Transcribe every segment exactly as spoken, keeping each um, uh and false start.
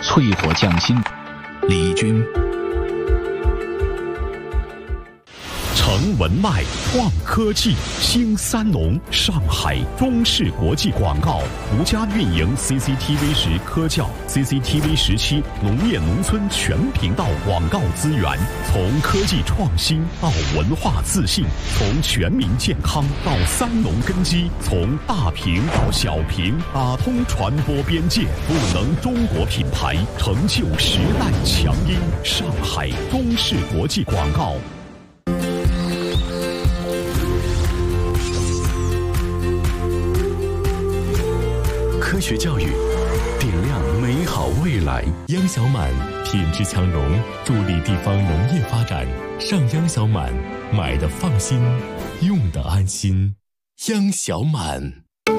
淬火匠心。李军。 成文脉创科技，兴三农，上海中视国际广告独家运营 C C T V 十科教 C C T V 十七农业农村全频道广告资源，从科技创新到文化自信，从全民健康到三农根基，从大屏到小屏，打通传播边界，赋能中国品牌，成就时代强音。上海中视国际广告。 科学教育，点亮美好未来。央小满品质强农，助力地方农业发展。上央小满，买的放心，用的安心。央小满。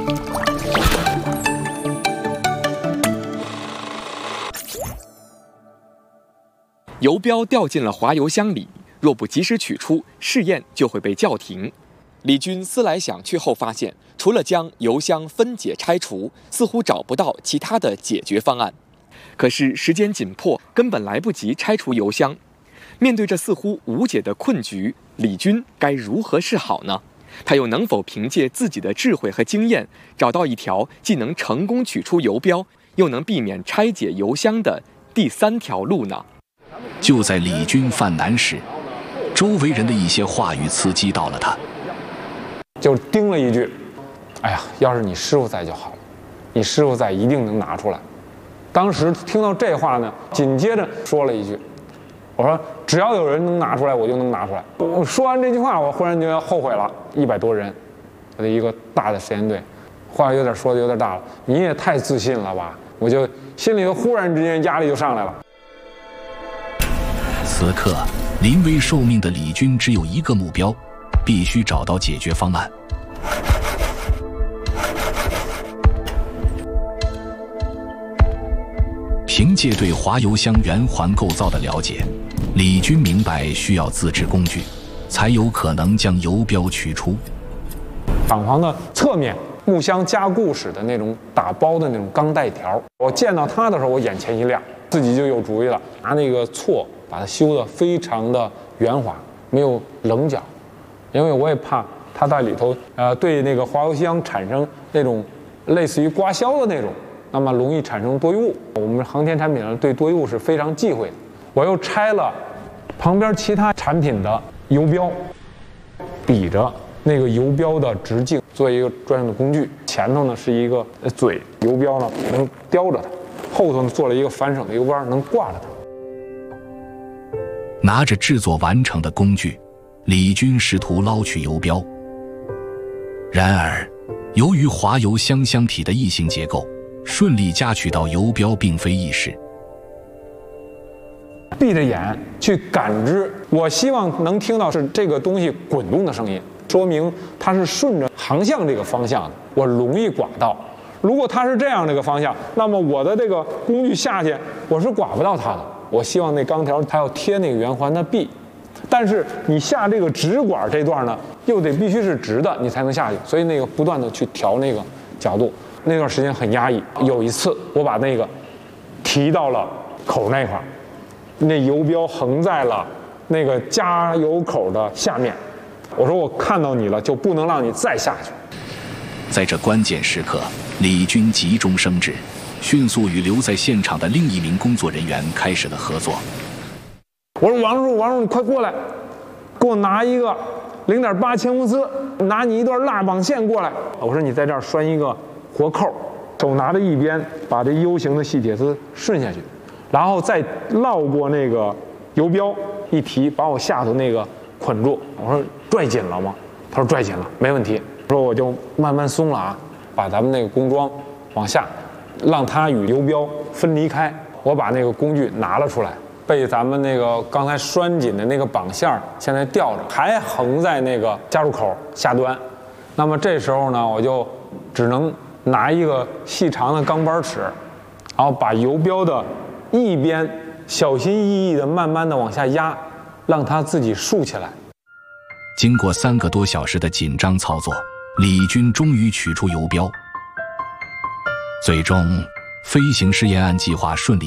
油标掉进了滑油箱里，若不及时取出，试验就会被叫停。李军思来想去后发现，除了将油箱分解拆除，似乎找不到其他的解决方案。可是时间紧迫，根本来不及拆除油箱。面对这似乎无解的困局，李军该如何是好呢？他又能否凭借自己的智慧和经验，找到一条既能成功取出油标，又能避免拆解油箱的第三条路呢？ 就在李军犯难时，周围人的一些话语刺激到了他。 就叮了一句：“哎呀，要是你师傅在就好了，你师傅在一定能拿出来。”当时听到这话呢，紧接着说了一句：“我说只要有人能拿出来，我就能拿出来。”我说完这句话，我忽然觉得后悔了。一百多人的一个大的实验队，话有点说的有点大了，你也太自信了吧！我就心里头忽然之间压力就上来了。 此刻，临危受命的李军只有一个目标。必须找到解决方案。凭借对滑油箱圆环构造的了解，李军明白需要自制工具，才有可能将油标取出。 厂房的侧面木箱加固时的那种打包的那种钢带条，我见到它的时候，我眼前一亮，自己就有主意了，拿那个锉把它修得非常的圆滑，没有棱角。因为我也怕它在里头，呃，对那个滑油箱产生那种类似于刮削的那种，那么容易产生多余物。我们航天产品呢，对多余物是非常忌讳的。我又拆了旁边其他产品的油标，比着那个油标的直径，做一个专用的工具。前头呢是一个嘴，油标呢能叼着它；后头呢做了一个反手的油杆，能挂着它。 拿着制作完成的工具，李军试图捞取油标，然而，由于滑油箱箱体的异形结构，顺利夹取到油标并非易事。 闭着眼去感知，我希望能听到是这个东西滚动的声音，说明它是顺着航向这个方向的，我容易刮到。如果它是这样的一个方向，那么我的这个工具下去，我是刮不到它的。我希望那钢条它要贴那个圆环的壁。但是你下这个直管这段呢，又得必须是直的，你才能下去。所以那个不断的去调那个角度，那段时间很压抑。有一次我把那个提到了口那块儿，那油标横在了那个加油口的下面。我说我看到你了，就不能让你再下去。 在这关键时刻，李军急中生智，迅速与留在现场的另一名工作人员开始了合作。 我说王叔，王叔，你快过来，给我拿一个零点八千伏丝，拿你一段蜡网线过来。我说你在这儿拴一个活扣，手拿着一边，把这 U 型的细铁丝顺下去，然后再绕过那个油标，一提把我下头那个捆住。我说拽紧了吗？他说拽紧了，没问题。我说我就慢慢松了啊，把咱们那个工装往下，让它与油标分离开。我把那个工具拿了出来。被咱们那个刚才拴紧的那个绑线现在吊着，还横在那个加入口下端。那么这时候呢，我就只能拿一个细长的钢板尺，然后把油标的一边小心翼翼的慢慢的往下压，让它自己竖起来。 经过三个多小时的紧张操作，李军终于取出油标。最终，飞行试验按计划顺利